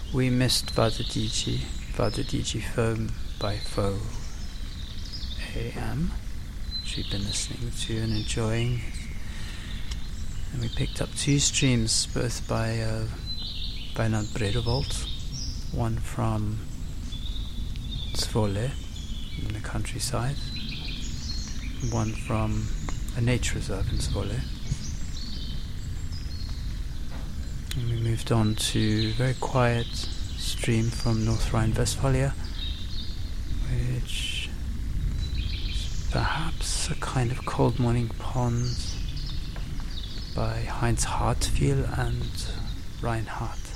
We missed Vadadici Foam by Foe AM, which we've been listening to and enjoying. And we picked up two streams, both by Wynand Bredewold, one from Zwolle in the countryside, one from a nature reserve in Zwolle. And we moved on to a very quiet stream from North Rhine-Westphalia, which is perhaps a kind of Cold Morning Pond by Heinz Hartwell and Reinhardt.